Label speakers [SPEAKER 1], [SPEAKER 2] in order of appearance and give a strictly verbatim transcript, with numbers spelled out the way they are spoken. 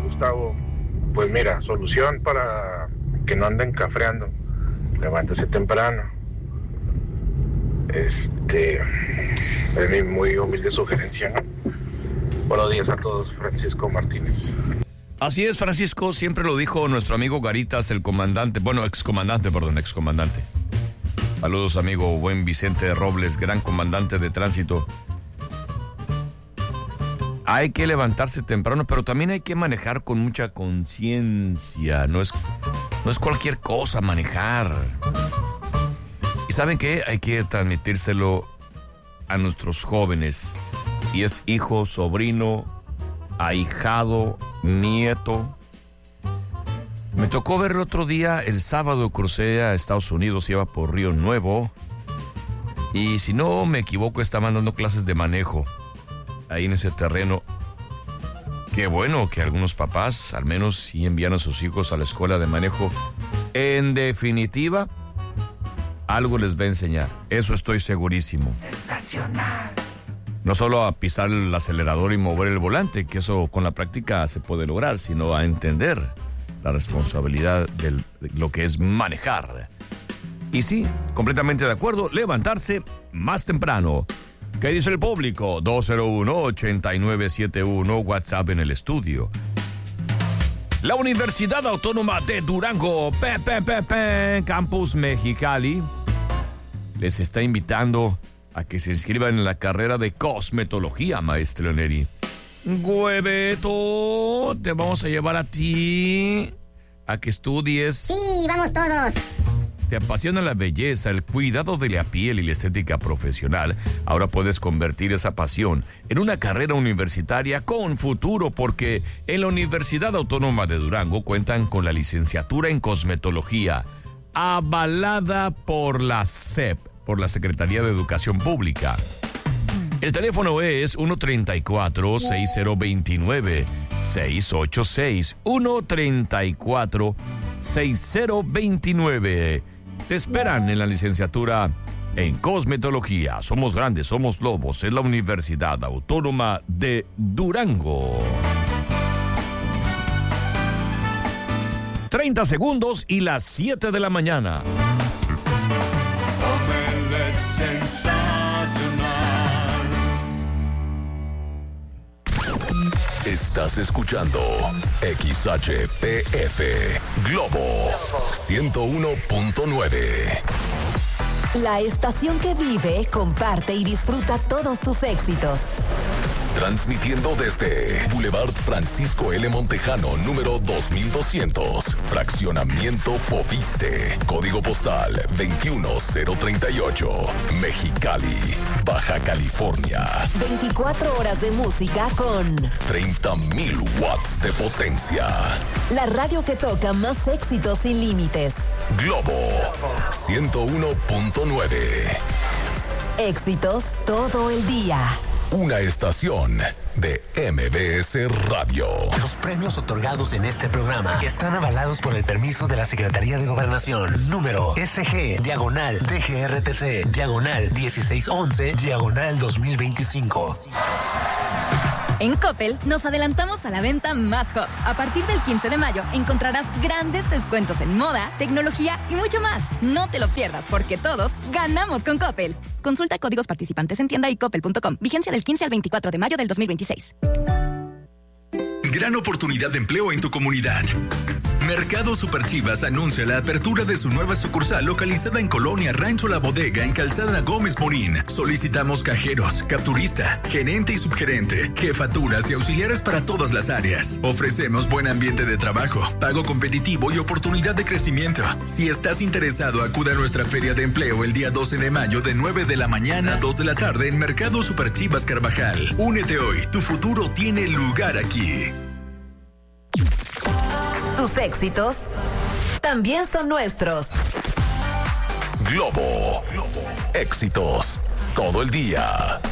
[SPEAKER 1] Gustavo. Pues mira, solución para que no anden cafreando. Levántese temprano. Este es mi muy humilde sugerencia, ¿no? Buenos días a todos, Francisco Martínez.
[SPEAKER 2] Así es, Francisco, siempre lo dijo nuestro amigo Garitas, el comandante, bueno, excomandante, perdón, excomandante. Saludos, amigo buen Vicente Robles, gran comandante de tránsito. Hay que levantarse temprano, pero también hay que manejar con mucha conciencia. No es, no es cualquier cosa manejar. ¿Y saben qué? Hay que transmitírselo a nuestros jóvenes. Si es hijo, sobrino, ahijado, nieto. Me tocó ver el otro día, el sábado crucé a Estados Unidos, iba por Río Nuevo. Y si no me equivoco, estaban dando clases de manejo ahí en ese terreno. Qué bueno que algunos papás al menos sí envían a sus hijos a la escuela de manejo. En definitiva, algo les va a enseñar. Eso estoy segurísimo. Sensacional. No solo a pisar el acelerador y mover el volante, que eso con la práctica se puede lograr, sino a entender la responsabilidad de lo que es manejar. Y sí, completamente de acuerdo, levantarse más temprano. ¿Qué dice el público? dos cero uno, ocho nueve siete uno, WhatsApp en el estudio. La Universidad Autónoma de Durango, pe, pe, pe, pe, Campus Mexicali, les está invitando a que se inscriban en la carrera de cosmetología, maestro Neri. Güebeto, te vamos a llevar a ti a que estudies.
[SPEAKER 3] Sí, vamos todos.
[SPEAKER 2] ¿Te apasiona la belleza, el cuidado de la piel y la estética profesional? Ahora puedes convertir esa pasión en una carrera universitaria con futuro, porque en la Universidad Autónoma de Durango cuentan con la licenciatura en cosmetología, avalada por la S E P, por la Secretaría de Educación Pública. El teléfono es uno tres cuatro, seis cero dos nueve, seis ocho seis, uno tres cuatro, seis cero dos nueve. Te esperan en la licenciatura en cosmetología. Somos grandes, somos lobos. Es la Universidad Autónoma de Durango. treinta segundos y las siete de la mañana.
[SPEAKER 4] Estás escuchando X H P F Globo ciento uno punto nueve.
[SPEAKER 5] La estación que vive, comparte y disfruta todos tus éxitos.
[SPEAKER 4] Transmitiendo desde Boulevard Francisco L. Montejano, número dos mil doscientos, Fraccionamiento Fobiste, Código Postal veintiuno cero treinta y ocho, Mexicali, Baja California.
[SPEAKER 5] veinticuatro horas de música con
[SPEAKER 4] treinta mil watts de potencia.
[SPEAKER 5] La radio que toca más éxitos sin límites.
[SPEAKER 4] Globo ciento uno punto nueve.
[SPEAKER 5] Éxitos todo el día.
[SPEAKER 4] Una estación de M B S Radio.
[SPEAKER 6] Los premios otorgados en este programa están avalados por el permiso de la Secretaría de Gobernación. Número S G, diagonal, D G R T C, diagonal, dieciséis once, diagonal dos mil veinticinco.
[SPEAKER 7] En Coppel nos adelantamos a la venta más hot. A partir del quince de mayo encontrarás grandes descuentos en moda, tecnología y mucho más. No te lo pierdas, porque todos ganamos con Coppel. Consulta códigos participantes en tienda y coppel punto com. Vigencia del quince al veinticuatro de mayo del dos mil veintiséis.
[SPEAKER 8] Gran oportunidad de empleo en tu comunidad. Mercado Super Chivas anuncia la apertura de su nueva sucursal localizada en Colonia Rancho La Bodega, en Calzada Gómez Morín. Solicitamos cajeros, capturista, gerente y subgerente, jefaturas y auxiliares para todas las áreas. Ofrecemos buen ambiente de trabajo, pago competitivo y oportunidad de crecimiento. Si estás interesado, acude a nuestra feria de empleo el día doce de mayo de nueve de la mañana a dos de la tarde en Mercado Super Chivas Carvajal. Únete hoy, tu futuro tiene lugar aquí.
[SPEAKER 5] Tus éxitos también son nuestros.
[SPEAKER 4] Globo. Éxitos todo el día.